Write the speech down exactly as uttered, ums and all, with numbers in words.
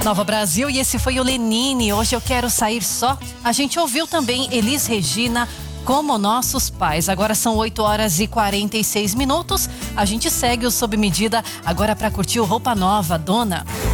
Nova Brasil, e esse foi o Lenine. Hoje eu quero sair só. A gente ouviu também Elis Regina, Como Nossos Pais. Agora são oito horas e quarenta e seis minutos. A gente segue o Sob Medida agora para curtir o Roupa Nova, Dona.